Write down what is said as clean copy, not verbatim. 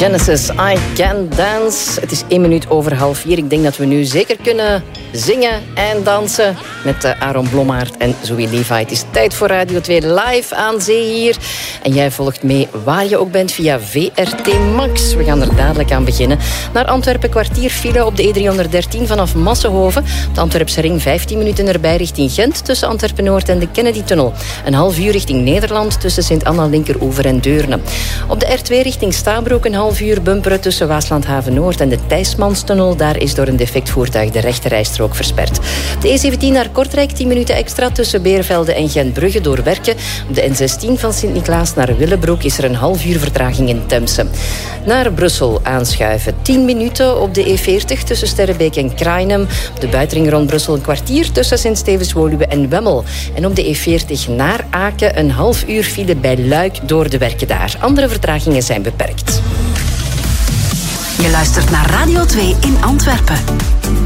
Genesis, I Can Dance. Het is 1 minuut over 3:30. Ik denk dat we nu zeker kunnen zingen en dansen met Aaron Blommaert en Zoe Levi. Het is tijd voor Radio 2 live aan zee hier. En jij volgt mee waar je ook bent via VRT Max. We gaan er dadelijk aan beginnen. Naar Antwerpen, kwartier file op de E313 vanaf Massenhoven. Op de Antwerpse ring 15 minuten erbij richting Gent tussen Antwerpen-Noord en de Kennedy-tunnel. Een half uur richting Nederland tussen Sint-Anna-Linkeroever en Deurne. Op de R2 richting Stabroek een half uur bumperen tussen Waasland-Haven-Noord en de Thijsmanstunnel. Daar is door een defect voertuig de rechterrijstrook versperd. De E17 naar Kortrijk 10 minuten extra tussen Beervelde en Gentbrugge door werken. Op de N16 van Sint-Niklaas naar Willebroek is er een half uur vertraging in Temse. Naar Brussel aanschuiven 10 minuten op de E40 tussen Sterrebeek en Krainem. Op de buitenring rond Brussel een kwartier tussen Sint-Stevens-Woluwe en Wemmel. En op de E40 naar Aken een half uur file bij Luik door de werken daar. Andere vertragingen zijn beperkt. Je luistert naar Radio 2 in Antwerpen.